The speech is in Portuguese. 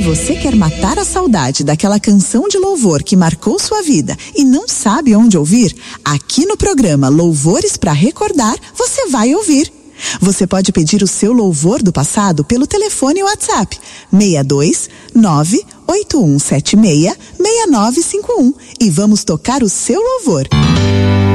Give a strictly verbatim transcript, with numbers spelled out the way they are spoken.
você quer matar a saudade daquela canção de louvor que marcou sua vida e não sabe onde ouvir, aqui no programa Louvores para Recordar, você vai ouvir. Você pode pedir o seu louvor do passado pelo telefone WhatsApp seis dois nove oito um sete seis seis nove cinco um e vamos tocar o seu louvor.